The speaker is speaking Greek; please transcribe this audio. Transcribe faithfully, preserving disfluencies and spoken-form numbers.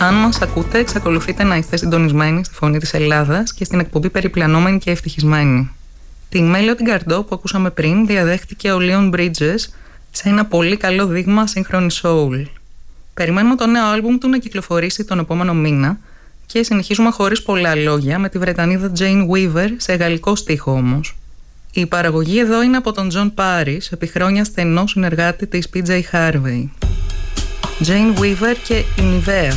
Αν μας ακούτε, εξακολουθείτε να είστε συντονισμένοι στη Φωνή της Ελλάδας και στην εκπομπή Περιπλανόμενοι και Ευτυχισμένοι. Τη Μέλωδη Γκαρντό που ακούσαμε πριν διαδέχτηκε ο Leon Bridges σε ένα πολύ καλό δείγμα σύγχρονη soul. Περιμένουμε το νέο άλμπουμ του να κυκλοφορήσει τον επόμενο μήνα και συνεχίζουμε χωρίς πολλά λόγια με τη Βρετανίδα Jane Weaver σε γαλλικό στίχο όμως. Η παραγωγή εδώ είναι από τον John Parrish, επί χρόνια στενό συνεργάτη της πι τζέι Harvey. Jane Weaver και η Nivea.